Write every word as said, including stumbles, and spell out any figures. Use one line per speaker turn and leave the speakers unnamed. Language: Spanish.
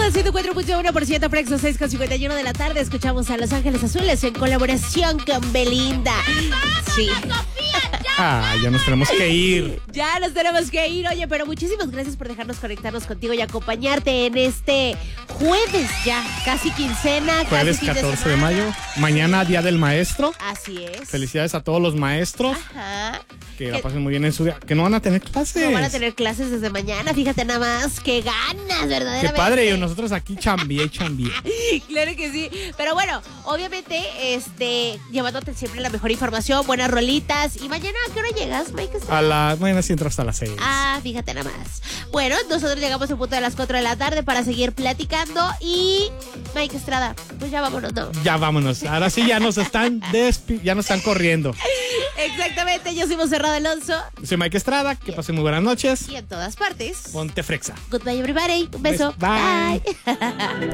ciento cuatro punto uno por ciento, Frexo, seis con cincuenta y uno de la tarde. Escuchamos a Los Ángeles Azules en colaboración con Belinda. Sí.
Ah, ya nos tenemos que ir.
Ya nos tenemos que ir, oye, pero muchísimas gracias por dejarnos conectarnos contigo y acompañarte en este jueves ya, casi quincena.
Jueves
casi
catorce de mayo. Mañana, Día del Maestro.
Así es.
Felicidades a todos los maestros.
Ajá.
Que la pasen muy bien en su día. Que no van a tener clases.
No van a tener clases desde mañana, fíjate nada más. Qué ganas, verdaderamente.
Qué padre, y nosotros aquí chambié y chambié.
Claro que sí. Pero bueno, obviamente, este, llevándote siempre la mejor información, buenas rolitas. Y mañana, ¿a qué hora llegas, Mike?
A la, mañana sí entro hasta las seis.
Ah, fíjate nada más. Bueno, nosotros llegamos en punto de las cuatro de la tarde para seguir platicando. Y Mike Estrada, pues ya vámonos, ¿no?
Ya vámonos. Ahora sí ya nos están despi ya nos están corriendo.
Exactamente, yo soy Monserrado Alonso.
Soy Mike Estrada, que pasen muy buenas noches.
Y en todas partes.
Ponte frexa.
Goodbye, everybody. Un beso.
Bye.
Bye.